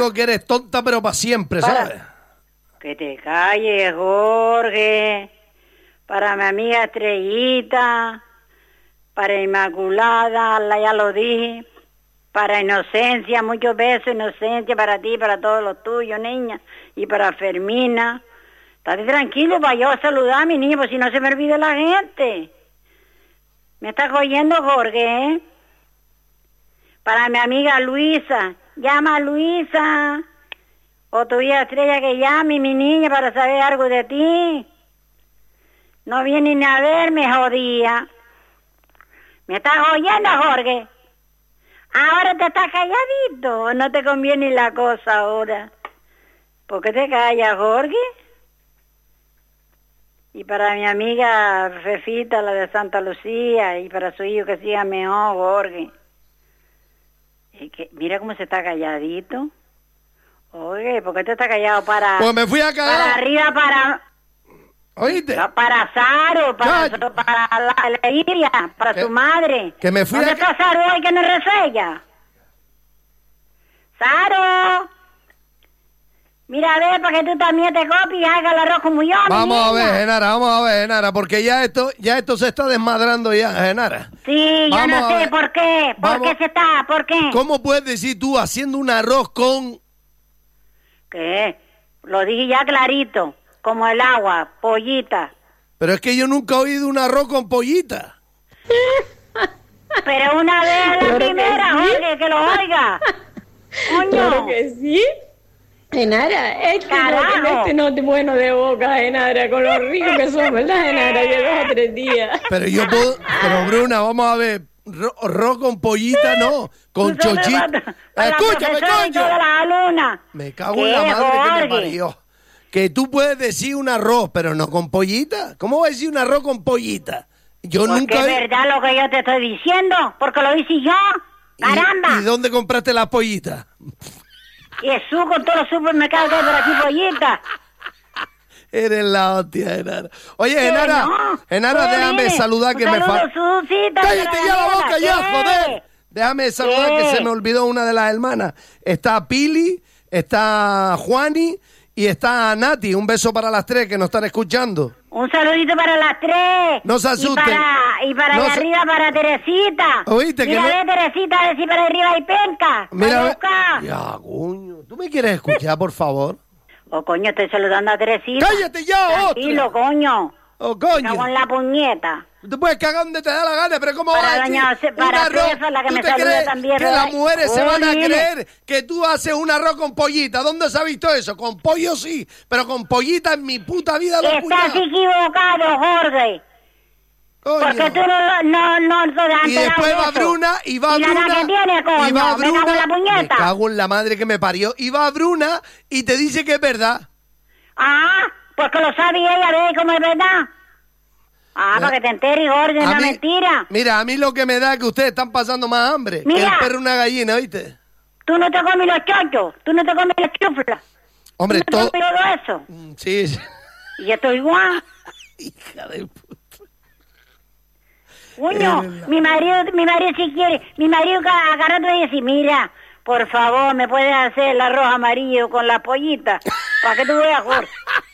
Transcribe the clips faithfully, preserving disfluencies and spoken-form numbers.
digo que eres tonta, pero para siempre, para, ¿sabes? Que te calles, Jorge. Para mi amiga Estrellita, para Inmaculada, la ya lo dije. Para Inocencia, muchos besos, Inocencia, para ti, para todos los tuyos, niña. Y para Fermina. Estate tranquilo para yo saludar a mi niño, pues si no se me olvida la gente. ¿Me estás oyendo, Jorge, eh? Para mi amiga Luisa, llama a Luisa. O tu hija Estrella que llame, mi niña, para saber algo de ti. No viene ni a verme, jodía. ¿Me estás oyendo, Jorge? Ahora te estás calladito, no te conviene la cosa ahora. ¿Por qué te callas, Jorge? Y para mi amiga Fefita, la de Santa Lucía, y para su hijo que siga mejor, Jorge. Y que, mira cómo se está calladito. Oye, ¿por qué te estás callado? Para, pues me fui a cagar. Para arriba, para... ¿Oíste? Para Saro, para, para, para la, la Iria, para su madre. Que me fui ¿Dónde a... está Saro hoy que no resella? ¡Saro! Mira, a ver, para que tú también te copies y hagas el arroz como yo, Vamos mi a ver, niña. Genara, vamos a ver, Genara, porque ya esto, ya esto se está desmadrando ya, Genara. Sí, yo vamos no sé por qué, por vamos. qué se está, por qué. ¿Cómo puedes decir tú haciendo un arroz con... ¿Qué? Lo dije ya clarito, como el agua, pollita. Pero es que yo nunca he oído un arroz con pollita. Pero una vez la Claro primera, que sí. Jorge, que lo oiga. Coño. Claro que sí. Genara, es que Carajo. no, este no te bueno de boca, Genara, con lo rico que son, ¿verdad, Genara? De dos o tres días. Pero yo puedo... Pero, Bruna, vamos a ver. Ro- Arroz con pollita, no. Con Tú solo chochita. vas a- a la Escúchame, profesora y coño. toda la alumna. Me cago en ¿Qué, la madre que me Jorge? parió. Que tú puedes decir un arroz, pero no con pollita. ¿Cómo vas a decir un arroz con pollita? Yo Porque nunca... es he- verdad lo que yo te estoy diciendo, porque lo hice yo. ¡Caramba! ¿Y, ¿Y dónde compraste las pollitas? Y el suco en todos los supermercados que hay por aquí, pollita. Eres la hostia, Genara. Oye, ¿Qué Genara, no? Genara, ¿Qué déjame viene? saludar Un que me saludo, falta. Susita, ¡Cállate para ya la nena, boca ya, ¿qué? joder! Déjame saludar ¿Qué? que se me olvidó una de las hermanas. Está Pili, está Juani y está Nati. Un beso para las tres que nos están escuchando. Un saludito para las tres. No se asusten. Y para, y para No allá se- arriba para Teresita. Oíste, Mira, que no- ve, Teresita, a ver si para arriba hay penca. Mira, Para ve- buscar. ya, coño. ¿Tú me quieres escuchar, por favor? Oh, coño, estoy saludando a Teresita. ¡Cállate ya, Tranquilo, otra! coño. ¡Oh, Me cago coño! en la puñeta. Tú puedes cagar donde te da la gana, pero ¿cómo Para vas a decir doña Ce- un para arroz? Cefa, la que ¿Tú me te saluda crees también, que ¿verdad? las mujeres se van a Oye. creer que tú haces un arroz con pollita? ¿Dónde se ha visto eso? Con pollo sí, pero con pollita en mi puta vida lo he Estás escuchado. equivocado, Jorge. Coño. Porque tú no, no, no, no te has Y enterado después de va eso. Bruna y va ¿Y la edad Bruna que tiene, coño? y va Me cago en la Bruna. Me puñeta. cago en la madre que me parió. Y va Bruna y te dice que es verdad. Ah, pues que lo sabe ella, ve cómo es verdad. Ah, Ya. para que te enteres, Jorge, es A una mí- mentira. Mira, a mí lo que me da es que ustedes están pasando más hambre. Que Mira. el perro una gallina, ¿viste? Tú no te comes los chochos, tú no te comes los chuflas. Hombre, tú no todo... te comes todo eso. Mm, Sí, sí. Y yo estoy igual. Hija de puta. Coño, Eres la- mi marido, mi marido si quiere, mi marido ca- agarrando y dice, mira, por favor, me puedes hacer el arroz amarillo con la pollita, para que tú veas, Jorge.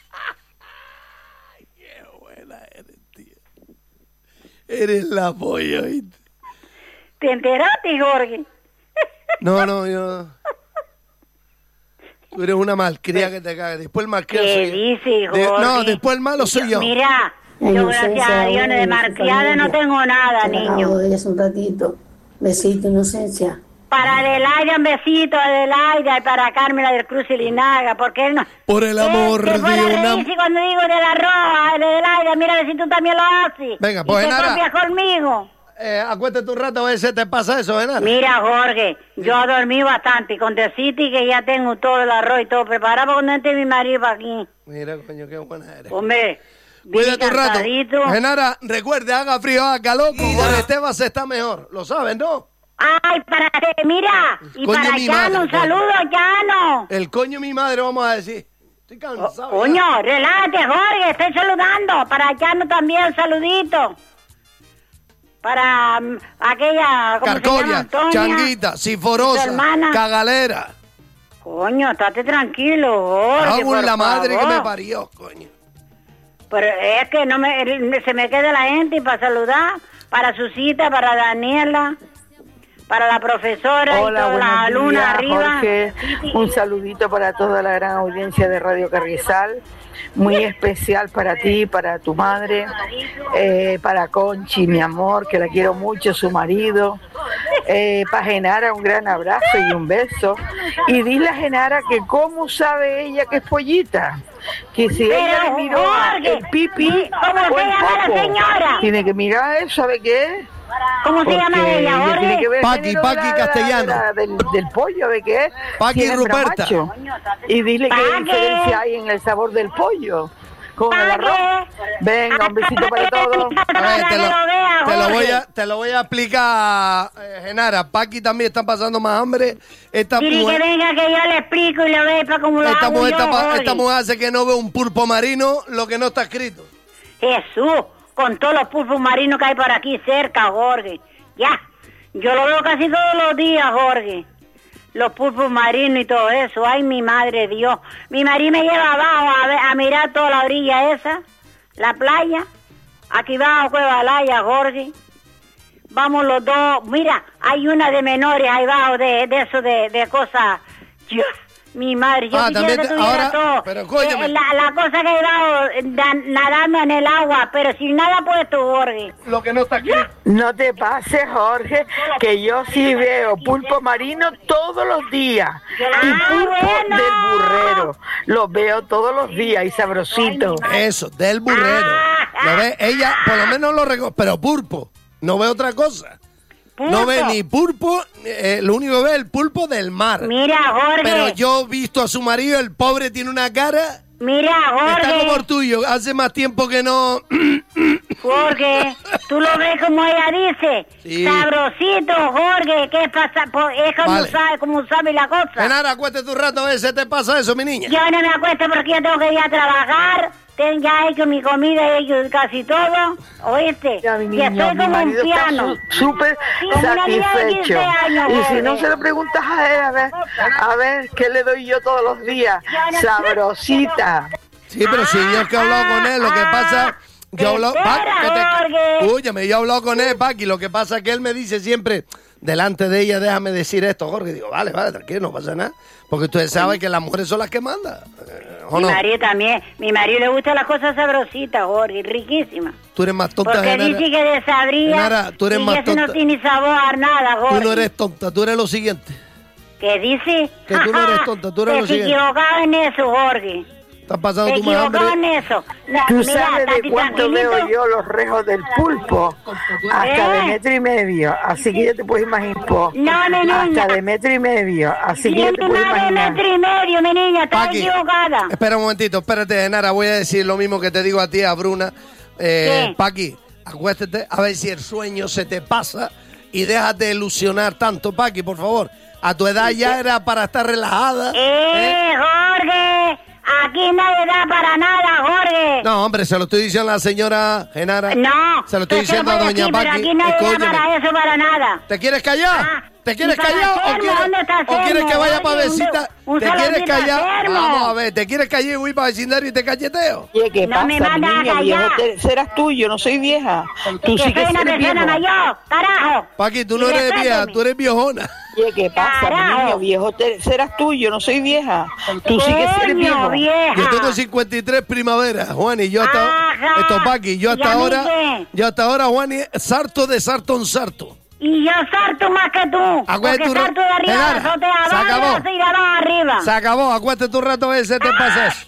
Qué buena eres, tío. Eres la polla, ¿viste? ¿Te enteraste, Jorge? No, no, yo... Tú eres una malcría que te caga. Después el malcriado ¿Qué soy yo. dices, De- Jorge? No, después el malo soy yo. Mira, yo gracias a Dios de marcriada no tengo nada, niño. de hace un ratito. Besito, Inocencia. Para Adelaida, un besito, Adelaida, y para Carmela del Cruz y Linaga, porque él no... Por el amor Eh, que fuera de una... reírse cuando digo de la roja, de Adelaida, mira a ver si tú también lo haces. Venga, pues, y te Genara. copias conmigo. Eh, acuéstate un rato a ver si te pasa eso, ¿eh? Nada. Mira, Jorge, yo dormí bastante, con decirte que ya tengo todo el arroz y todo preparado para cuando entre mi marido para aquí. Mira, coño, qué buena eres. Hombre, Cuídate un rato. cansadito. Genara, recuerde, haga frío, haga calor, con Esteban se está mejor. Lo saben, ¿no? Ay, para mira, y Coño, para mi Llano, madre, un saludo, Llano. El coño mi madre, vamos a decir. Estoy cansado. ya. Coño, relájate, Jorge, estoy saludando. Para Llano también un saludito. Para mm, aquella, ¿cómo se llama? Carcoria, Antonia, Changuita, y su Siforosa, hermana. Cagalera. Coño, estate tranquilo, Jorge, Hago por la madre favor. que me parió, coño. Pero es que no me, el- se me queda la gente y para saludar, para su cita, para Daniela, para la profesora Hola, y toda la buenos alumna días, arriba. Jorge. Un saludito para toda la gran audiencia de Radio Carrizal. Muy especial para ti, para tu madre, eh, para Conchi, mi amor, que la quiero mucho, su marido. Eh, para Genara, un gran abrazo y un beso. Y dile a Genara que cómo sabe ella que es pollita. Que si Pero, ella le miró Jorge, el pipi ¿cómo o se el llama la popo, señora? tiene que mirar eso, ¿sabe qué es? ¿Cómo se Porque llama ella, ella tiene que Jorge? ver Paqui, el género Paqui de la- Castellano. de la- del, del pollo, ¿de qué es? Paqui Si es hembra Ruperta. macho. Y dile qué Paqui. diferencia hay en el sabor del pollo con el Paqui. arroz. Venga, un besito para todos. A ver, te lo, Que lo vea, te lo voy Jorge. a, te lo voy a explicar, eh, Genara. Paqui también está pasando más hambre. Esta Dile que mujer, venga que yo le explico y lo ve para cómo lo esta hago mujer, yo, está pa- Jorge. esta mujer hace que no ve un pulpo marino lo que no está escrito. Jesús, con todos los pulpos marinos que hay por aquí cerca, Jorge. Ya, yo lo veo casi todos los días, Jorge. Los pulpos marinos y todo eso. Ay, mi madre Dios. Mi marido me lleva abajo a, ver, a mirar toda la orilla esa, la playa. Aquí abajo, Cueva Laya, Jorge. Vamos los dos. Mira, hay una de menores ahí abajo de, de eso, de, de cosas. Yo, mi madre, yo Ah, quisiera también que te- tuviera ahora- todo. pero cóñeme. Eh, la, la cosa que hay abajo, eh, da- nadando en el agua, pero sin nada puesto, Jorge. Lo que no está escrito. No te pases, Jorge, que yo sí veo pulpo marino todos los días. Y Ah, pulpo bueno. del burrero. Los veo todos los días y sabrosito. Eso, del burrero. ¿Lo ves? Ella por lo menos lo reconoce, pero pulpo. No ve otra cosa. No ve Pulpo. ni pulpo, eh, lo único que ve es el pulpo del mar. Mira, Jorge. Pero yo he visto a su marido, el pobre tiene una cara, Mira, está como el Jorge. tuyo, hace más tiempo que no... Jorge, tú lo ves como ella dice. Sí. Sabrosito, Jorge. ¿Qué pasa? Po- Es como Vale. sabe, como sabe la cosa. Genara, acuéstate un rato a ver si te pasa eso, mi niña. Yo no me acuesto porque yo tengo que ir a trabajar. Tengo ya hecho mi comida, he hecho casi todo. ¿Oíste? Ya, mi Que niño, soy mi como un marido está piano. su- súper Como una niña de quince satisfecho. años, Y si Jorge. no se lo preguntas a él, a ver, a ver, ¿qué le doy yo todos los días? Sabrosita. Sí, pero si yo es que he hablado con él, lo que pasa... Yo he hablado... Espera, Pa- que te- Jorge. Óyeme, yo he hablado con él, Paqui, lo que pasa es que él me dice siempre, delante de ella, déjame decir esto, Jorge. Digo, vale, vale, tranquilo, no pasa nada. Porque ustedes saben que las mujeres son las que mandan. eh, ¿O Mi no? marido también. Mi marido le gustan las cosas sabrositas, Jorge, riquísimas. Tú eres más tonta, Porque Genara. dice que desabría. Genara, tú eres y más eso no tonta. tiene sabor a nada, Jorge. Tú no eres tonta, tú eres lo siguiente. ¿Qué dice? Que tú no eres tonta, tú eres Te lo siguiente. equivocado en eso, Jorge. Estás Te pasando tu más equivocado en hambre. eso. Na- ¿Tú mira, sabes de Tati, cuánto tranquilito. veo yo los rejos del pulpo? Hasta de ¿Eh? metro y medio. Así que ya te puedes imaginar. po. No, mi niña. Hasta de metro y medio. Así que ya Tiene te puedes más de imaginar. metro y medio, mi niña. Estás Paqui, equivocada. espera un momentito, espérate, Genara, voy a decir lo mismo que te digo a ti, a Bruna. Eh, ¿Qué? Paqui, acuéstate a ver si el sueño se te pasa y dejas de ilusionar tanto, Paqui, por favor. A tu edad ya era para estar relajada. Eh, Jorge. Aquí nadie da para nada, Jorge. No, hombre, se lo estoy diciendo a la señora Genara. No. Se lo estoy tú se diciendo a puede doña decir, pero Paqui. aquí nadie da Escóñeme. para eso, para nada. ¿Te quieres callar? Ah, ¿Te quieres ¿y para callar o Sermo? quieres, ¿Dónde está o quieres Sermo? que vaya para Oye, un vecindad? de- un ¿Te quieres saludito a callar? Sermo. Vamos a ver, ¿te quieres callar y voy para vecindario y te cacheteo? Oye, ¿qué No pasa, me mi mandas a niño viejo? callar. Te- Serás tú, yo no soy vieja. Tú que sí que soy una eres persona viejo. mayor, carajo. Paqui, tú no Y eres respéteme. vieja, tú eres viejona. Oye, ¿qué pasa, mi Carajo. niño viejo? Te- serás tú, yo no soy vieja. Tú sí que eres Coño, viejo. vieja. Yo tengo cincuenta y tres primaveras, Juan, y yo hasta... Ajá. Esto, Paqui, yo ¿Y hasta a mí ahora... qué? Yo hasta ahora, Juan, y sarto de sarto en sarto. Y yo salto más que tú. Acuérdate Porque tu- salto de arriba Genara, abajo, de se abajo acabó. y de abajo arriba. Se acabó, acuéstate un rato a ver si te pasa eso.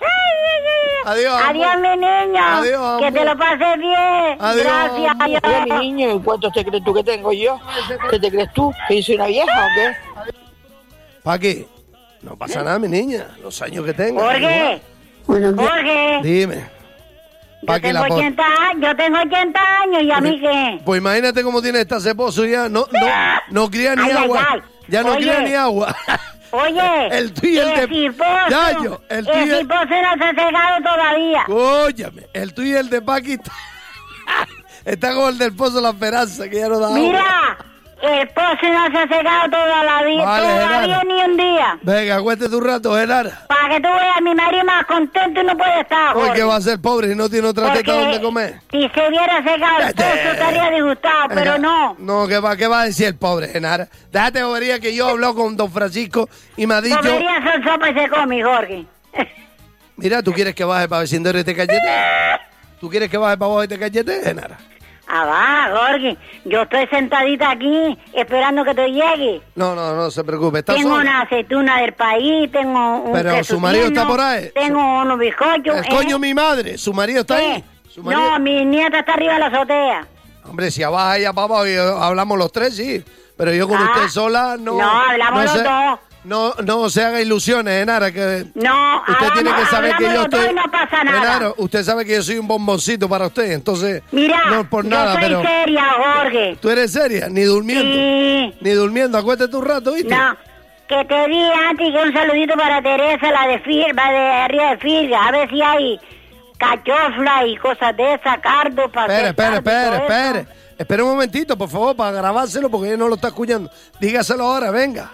Adiós, amor. Adiós, mi niño. Adiós, que amor. te lo pases bien. Adiós, Gracias. amor. Adiós. Oye, mi niño, ¿y cuántos te crees tú que tengo yo? ¿Qué te crees tú? ¿Que yo soy una vieja o qué? Paqui, no pasa nada, mi niña. Los años que tengo. Jorge, Buenos días. Jorge. Dime. Yo Paqui, tengo, la po- ochenta años, yo tengo ochenta años, ¿y a mí qué? Pues imagínate cómo tiene esta ceposo ya. No, no, no cría ni Ay, ay, agua. ay. Ya no Oye. cría ni agua. Oye, El tuyo y el de- ciposo, Yayo, el tuyo y- el ciposo no se ha secado todavía. Óyame, el tuyo y el de Paqui está, está como el del Pozo La Esperanza, que ya no da agua. Mira, El pozo no se ha secado toda la vida, Vale, todavía Genara. ni un día. Venga, acuéstate un rato, Genara. Para que tú veas a mi marido más contento y no puede estar, Hoy Jorge. que va a ser pobre y no tiene otra Porque teta donde comer. si se hubiera secado el pozo estaría disgustado, pero no. No, ¿qué va, qué va a decir el pobre, Genara? Déjate bobería que yo he hablado con don Francisco y me ha dicho... Deberían son sopa y se come, Jorge. Mira, ¿tú quieres que baje para vecindario y te cachete? ¿Tú quieres que baje para abajo y te cachete, Genara? Ah, va, Jorge. Yo estoy sentadita aquí esperando que te llegue. No, no, no se preocupe. ¿Está Tengo sola? una aceituna del país, tengo un Pero queso su marido tierno, está por ahí. Tengo unos bizcochos. El coño, mi madre. ¿Su marido está ¿Qué? ahí? ¿Su marido? No, mi nieta está arriba de la azotea. Hombre, si abajo y para abajo y hablamos los tres, sí. Pero yo con Ah, usted sola no... no, hablamos los se, dos. No, no se haga ilusiones, Genara, que... No, Usted hablamos, tiene que saber que yo hablamos los dos estoy... y no pasa nada. Genaro, usted sabe que yo soy un bomboncito para usted, entonces... Mira, no es por yo nada, soy pero... seria, Jorge. ¿Tú eres seria? Ni durmiendo. Sí. Ni durmiendo. Acuéstate un rato, ¿viste? No, que te di antes que un saludito para Teresa, la de Firga, de arriba de Firga. A ver si hay cachofla y cosas de esas, cardo, para Espere, hacer espere, cardo y espere, todo espere. eso. Espere un momentito, por favor, para grabárselo, porque ella no lo está escuchando. Dígaselo ahora, venga.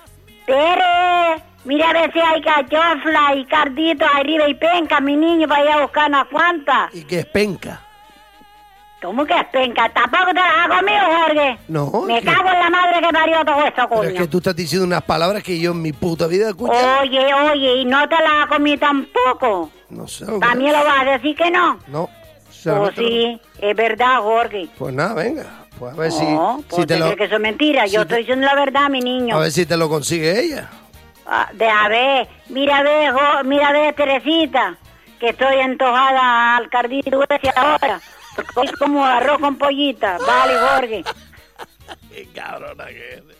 Tere, mira a ver si hay cachofla y cardito arriba y penca, mi niño, para ir a buscar unas cuantas. ¿Y qué es penca? ¿Cómo que es penca? ¿Tampoco te las has comido, Jorge? No, Me es que- cago en la madre que parió todo esto, Pero coño. es que tú estás diciendo unas palabras que yo en mi puta vida he escuchado. Oye, oye, y no te las has comido tampoco. No sé. hombre. ¿También lo vas a decir que no? No. Oh, sinceramente no. sí, es verdad, Jorge. Pues nada, venga. Pues a ver si, No, pues si te te lo... crees que eso es mentira. si Yo te- estoy diciendo la verdad, mi niño. A ver si te lo consigue ella. Ah, de a ver, mira a ver, Jo- mira a ver, Teresita, que estoy antojada al cardito ese ahora. Porque hoy como arroz con pollita. Vale, Jorge. Qué cabrona que eres.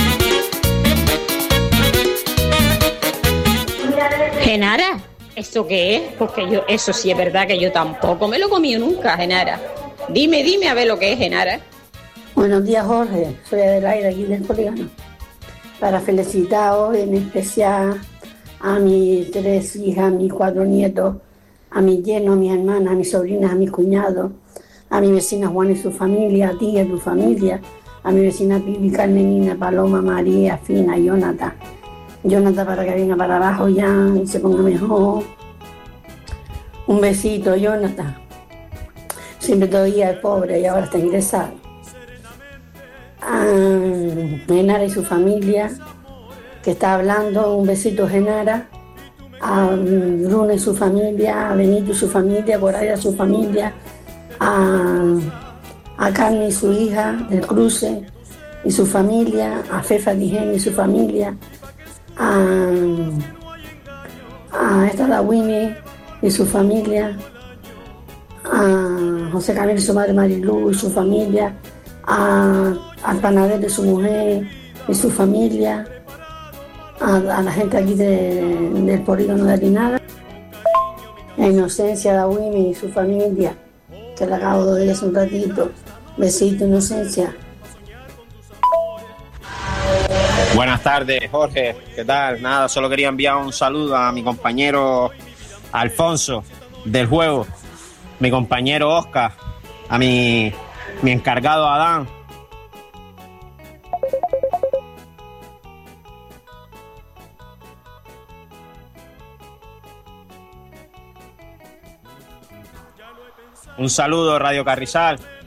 Genara, ¿eso qué es? Porque yo, eso sí es verdad que yo tampoco me lo he comido nunca, Genara. Dime, dime a ver lo que es, Genara. Buenos días, Jorge. Soy Adelaida, aquí del Polígono. Para felicitar hoy en especial a mis tres hijas, a mis cuatro nietos, a mis yernos, a mis hermanas, a mis sobrinas, a mis cuñados, a mi vecina Juana y su familia, a ti y a tu familia, a mi vecina Pipi, Carmenina, Paloma, María, Fina, Jonathan. Jonathan para que venga para abajo ya y se ponga mejor. Un besito, Jonathan. Siempre todavía es pobre y ahora está ingresado. A Genara y su familia, que está hablando, un besito, Genara. A Bruno y su familia, a Benito y su familia, por ahí a su familia, a, a Carmen y su hija del cruce y su familia, a Fefa Digen y su familia, a, a esta da Winnie y su familia, a José Camilo y su madre Marilu y su familia, a, al panadero y su mujer y su familia, a, a la gente aquí de, del polígono de Arinada, a Inocencia, a Winnie y su familia, que la acabo de oír hace un ratito. Besito, Inocencia. Buenas tardes, Jorge. ¿Qué tal? Nada, solo quería enviar un saludo a mi compañero Alfonso del juego, mi compañero Oscar, a mi, mi encargado Adán. Un saludo, Radio Carrizal.